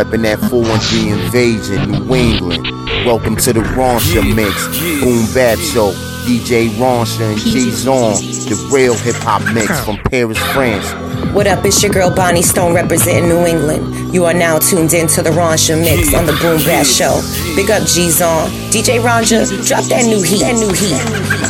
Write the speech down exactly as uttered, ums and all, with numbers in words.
Reppin' that four one three Invasion, New England. Welcome to the Raunsha Mix, Boom Bap Show. D J Raunsha and G-Zon, the real hip-hop mix from Paris, France. What up, it's your girl Bonnie Stone representing New England. You are now tuned in to the Raunsha Mix on the Boom Bap Show. Big up G-Zon. D J Raunsha, drop that new heat, that new heat.